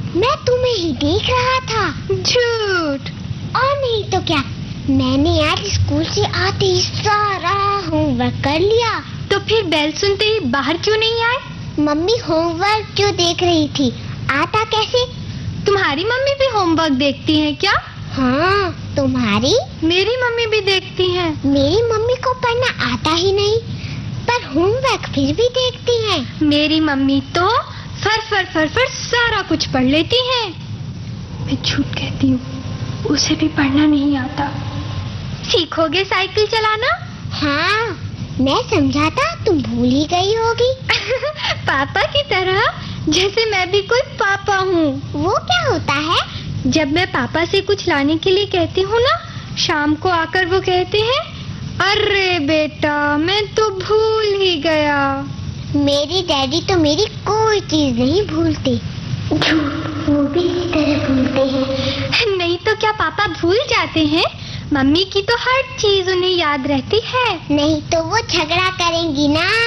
मैं तुम्हें ही देख रहा था। झूठ। और नहीं तो क्या, मैंने आज स्कूल से आते ही सारा होमवर्क कर लिया। तो फिर बेल सुनते ही बाहर क्यों नहीं आए? मम्मी होमवर्क जो देख रही थी, आता कैसे? तुम्हारी मम्मी भी होमवर्क देखती हैं क्या? हाँ, तुम्हारी? मेरी मम्मी भी देखती हैं। मेरी मम्मी को पढ़ना आता ही नहीं, पर होमवर्क फिर भी देखती हैं। मेरी मम्मी तो फर सारा कुछ पढ़ लेती हैं। मैं झूठ कहती हूँ, उसे भी पढ़ना नहीं आता। सीखोगे साइकिल चलाना? हाँ, मैं समझा था तुम भूल ही गई होगी। पापा की तरह, जैसे मैं भी कोई पापा हूँ। वो क्या होता है? जब मैं पापा से कुछ लाने के लिए कहती हूँ ना, शाम को आकर वो कहते हैं, अरे बेटा मैं तो भूल ही गया। मेरे डैडी तो मेरी कोई चीज नहीं भूलते। झूठ, वो भी इसी तरह भूलते हैं। नहीं तो क्या पापा भूल जाते हैं? मम्मी की तो हर चीज उन्हें याद रहती है। नहीं तो वो झगड़ा करेंगी ना।